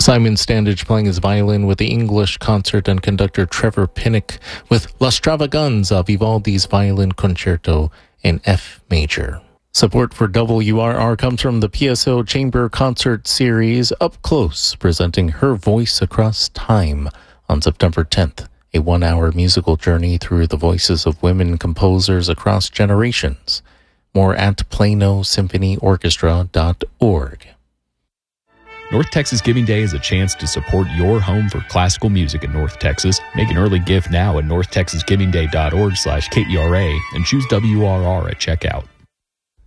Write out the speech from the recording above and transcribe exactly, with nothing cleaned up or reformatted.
Simon Standage playing his violin with the English concert and conductor Trevor Pinnock with La Stravaganza, Vivaldi's Violin Concerto in F major. Support for W R R comes from the P S O Chamber Concert Series Up Close, presenting Her Voice Across Time on September tenth, a one-hour musical journey through the voices of women composers across generations. More at Plano Symphony Orchestra dot org. North Texas Giving Day is a chance to support your home for classical music in North Texas. Make an early gift now at north texas giving day dot org slash K E R A and choose W R R at checkout.